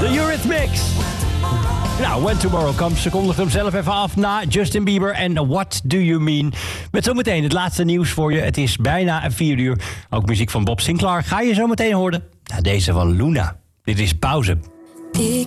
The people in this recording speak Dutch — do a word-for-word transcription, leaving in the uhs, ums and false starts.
The Eurythmics. Nou, When Tomorrow Comes, ze kondigde hem zelf even af na Justin Bieber en What Do You Mean. Met zometeen het laatste nieuws voor je. Het is bijna vier uur. Ook muziek van Bob Sinclair ga je zo meteen horen. Nou, deze van Luna. Dit is Pauze.